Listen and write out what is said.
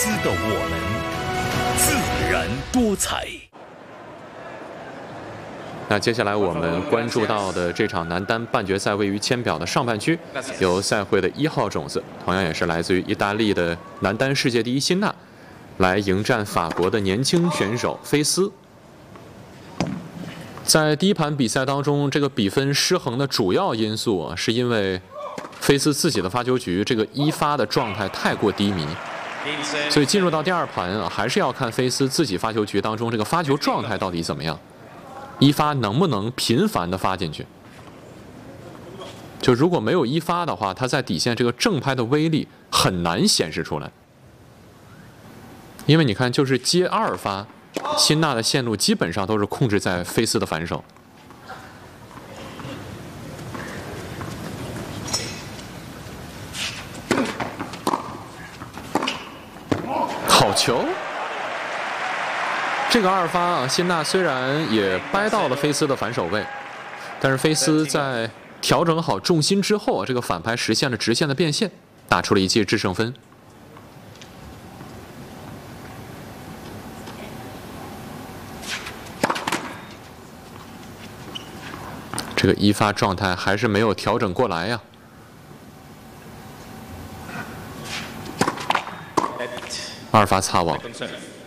姿的我们，自然多彩。 那接下来我们关注到的这场男单半决赛位于签表的上半区，由赛会的1号种子，同样也是来自于意大利的男单世界第一辛纳，来迎战法国的年轻选手菲斯。在第一盘比赛当中，这个比分失衡的主要因素是因为菲斯自己的发球局这个一发的状态太过低迷，所以进入到第二盘还是要看菲斯自己发球局当中这个发球状态到底怎么样。一发能不能频繁的发进去？就如果没有一发的话，他在底线这个正拍的威力很难显示出来。因为你看，就是接2发，辛纳的线路基本上都是控制在菲斯的反手。好球！这个2发辛纳虽然也掰到了菲斯的反手位，但是菲斯在调整好重心之后这个反拍实现了直线的变现，打出了一记制胜分。这个一发状态还是没有调整过来呀。2发擦网。